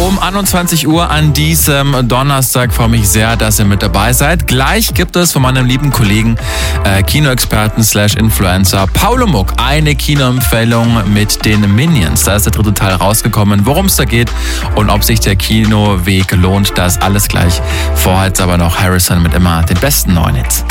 um 21 Uhr an diesem Donnerstag. Freue mich sehr, dass ihr mit dabei seid. Gleich gibt es von meinem lieben Kollegen, Kinoexperten /Influencer Paulo Muck, eine Kinoempfehlung mit den Minions. Da ist der dritte Teil rausgekommen, worum es da geht und ob sich der Kinoweg lohnt. Das alles gleich. Vorher jetzt aber noch Harrison mit immer den besten neuen Hits.